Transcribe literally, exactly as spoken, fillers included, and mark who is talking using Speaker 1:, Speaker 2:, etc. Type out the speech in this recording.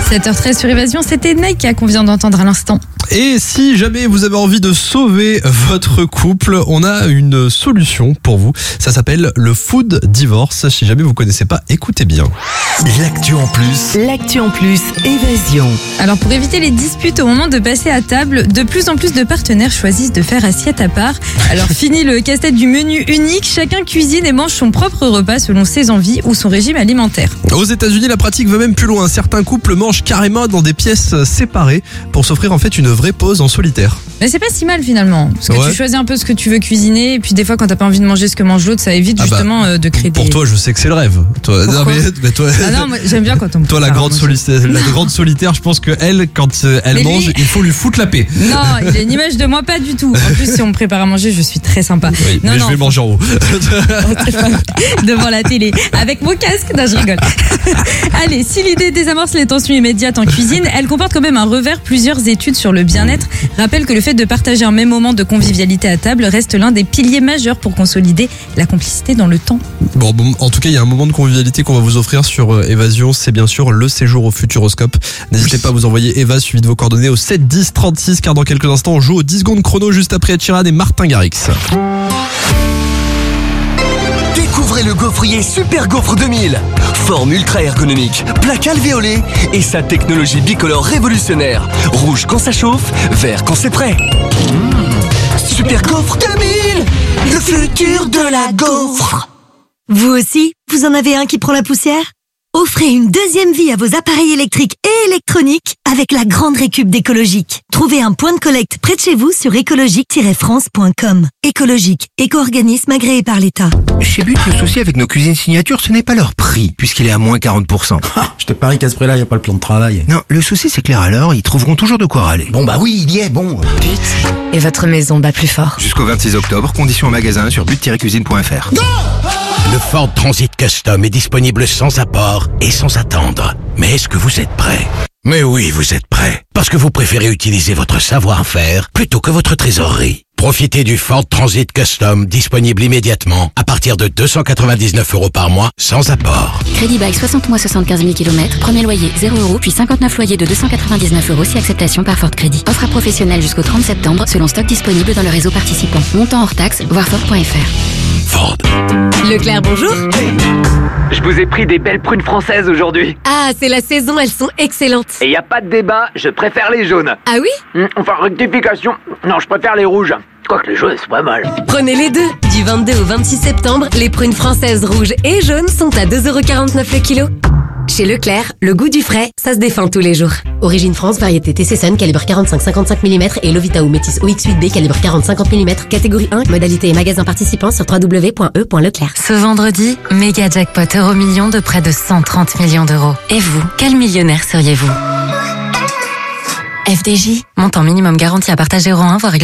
Speaker 1: sept heures treize sur Évasion, c'était Naïka qu'on vient d'entendre à l'instant.
Speaker 2: Et si jamais vous avez envie de sauver votre couple, on a une solution pour vous. Ça s'appelle le food divorce. Si jamais vous connaissez pas, écoutez bien.
Speaker 3: L'actu en plus.
Speaker 4: L'actu en plus, Évasion.
Speaker 1: Alors pour éviter les disputes au moment de passer à table, de plus en plus de partenaires choisissent de faire assiette à part. Alors fini le casse-tête du menu unique, chacun cuisine et mange son propre repas selon ses envies ou son régime alimentaire.
Speaker 2: Aux États-Unis, la pratique va même plus loin. Certains couples mangent carrément dans des pièces séparées pour s'offrir en fait une vraie pause en solitaire.
Speaker 1: Mais c'est pas si mal finalement, parce que
Speaker 2: Ouais.
Speaker 1: tu choisis un peu ce que tu veux cuisiner et puis des fois quand t'as pas envie de manger ce que mange l'autre, ça évite
Speaker 2: Ah bah,
Speaker 1: justement euh, de créer
Speaker 2: Pour
Speaker 1: des...
Speaker 2: toi, je sais que c'est le rêve. Toi, non,
Speaker 1: Pourquoi
Speaker 2: mais, mais toi,
Speaker 1: Ah non, moi, j'aime bien quand on me
Speaker 2: toi la
Speaker 1: prépare à
Speaker 2: grande
Speaker 1: manger.
Speaker 2: solitaire, la grande solitaire, je pense que elle, quand euh, elle
Speaker 1: Mais lui-
Speaker 2: mange, il faut lui foutre la paix.
Speaker 1: Non, il a une image de moi pas du tout. En plus, si on me prépare à manger, je suis très sympa.
Speaker 2: Oui,
Speaker 1: non,
Speaker 2: mais
Speaker 1: non,
Speaker 2: je vais manger en haut.
Speaker 1: devant la télé, avec mon casque. Non, je rigole. Allez, si l'idée désamorce les tensions immédiates en cuisine, elle comporte quand même un revers. Plusieurs études sur le bien-être rappellent que le fait de partager un même moment de convivialité à table reste l'un des piliers majeurs pour consolider la complicité dans le temps.
Speaker 2: Bon, bon, en tout cas, il y a un moment de convivialité qu'on va vous offrir sur euh, Évasion. C'est bien sûr le séjour au Futuroscope. N'hésitez pas à vous envoyer Eva suivi de vos coordonnées au sept dix trente-six, car dans quelques instants, on joue aux dix secondes chrono juste après Ed Sheeran et Martin Garrix.
Speaker 3: Découvrez le gaufrier Super Gaufre deux mille. Forme ultra ergonomique, plaque alvéolée et sa technologie bicolore révolutionnaire. Rouge quand ça chauffe, vert quand c'est prêt. Mmh. Super Gaufre deux mille, le futur de la gaufre.
Speaker 5: Vous aussi, vous en avez un qui prend la poussière ? Offrez une deuxième vie à vos appareils électriques et électroniques avec la grande récup d'Écologique. Trouvez un point de collecte près de chez vous sur écologique tiret france point com. Écologique, éco-organisme agréé par l'État.
Speaker 6: Chez But, le souci avec nos cuisines signature, ce n'est pas leur prix, puisqu'il est à moins quarante pour cent.
Speaker 7: Ah, je te parie qu'à ce prix-là, il n'y a pas le plan de travail.
Speaker 6: Non, le souci c'est que les râleurs, ils trouveront toujours de quoi râler.
Speaker 7: Bon bah oui, il y est, bon.
Speaker 4: Et votre maison bat plus fort.
Speaker 6: Jusqu'au vingt-six octobre, conditions en magasin sur but tiret cuisine point f r.
Speaker 8: Le Ford Transit Custom est disponible sans apport et sans attendre. Mais est-ce que vous êtes prêt ? Mais oui, vous êtes prêt. Parce que vous préférez utiliser votre savoir-faire plutôt que votre trésorerie. Profitez du Ford Transit Custom disponible immédiatement à partir de deux cent quatre-vingt-dix-neuf euros par mois sans apport.
Speaker 9: Crédit bail soixante mois soixante-quinze mille kilomètres, premier loyer zéro euros, puis cinquante-neuf loyers de deux cent quatre-vingt-dix-neuf euros si acceptation par Ford Crédit. Offre à professionnels jusqu'au trente septembre selon stock disponible dans le réseau participant. Montant hors taxe, voir Ford point f r.
Speaker 8: Ford.
Speaker 10: Leclerc, bonjour.
Speaker 11: Je vous ai pris des belles prunes françaises aujourd'hui.
Speaker 10: Ah, c'est la saison, elles sont excellentes.
Speaker 11: Et y a pas de débat, je préfère les jaunes.
Speaker 10: Ah oui ?
Speaker 11: Hum, Enfin, rectification. Non, je préfère les rouges. Quoique les jaunes, c'est pas mal.
Speaker 10: Prenez les deux. Du vingt-deux au vingt-six septembre, les prunes françaises rouges et jaunes sont à deux euros quarante-neuf le kilo. Chez Leclerc, le goût du frais, ça se défend tous les jours. Origine France, variété T C Sun, calibre quarante-cinq cinquante-cinq millimètres et Lovita ou Métis O X huit B, calibre quarante cinquante millimètres, catégorie un, modalité et magasin participant sur w w w point e point leclerc.
Speaker 12: Ce vendredi, méga jackpot euro million de près de cent trente millions d'euros. Et vous, quel millionnaire seriez-vous ? F D J, montant minimum garanti à partager euro un, voire